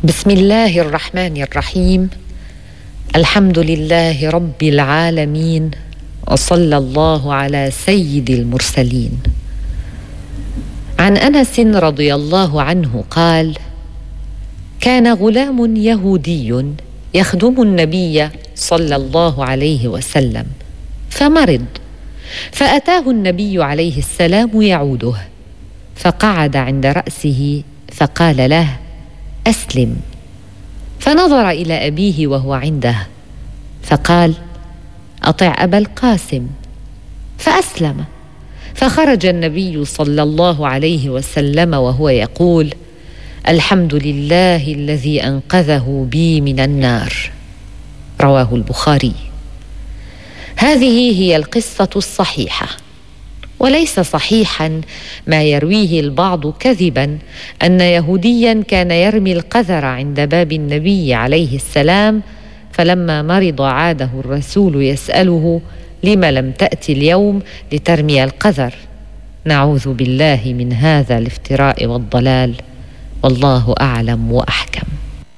بسم الله الرحمن الرحيم. الحمد لله رب العالمين، وصلى الله على سيد المرسلين. عن أنس رضي الله عنه قال: كان غلام يهودي يخدم النبي صلى الله عليه وسلم فمرض، فأتاه النبي عليه السلام يعوده، فقعد عند رأسه فقال له: أسلم. فنظر إلى أبيه وهو عنده فقال: أطع أبا القاسم، فأسلم. فخرج النبي صلى الله عليه وسلم وهو يقول: الحمد لله الذي أنقذه بي من النار. رواه البخاري. هذه هي القصة الصحيحة، وليس صحيحا ما يرويه البعض كذبا أن يهوديا كان يرمي القذر عند باب النبي عليه السلام، فلما مرض عاده الرسول يسأله: لم لم تأتي اليوم لترمي القذر؟ نعوذ بالله من هذا الافتراء والضلال، والله أعلم وأحكم.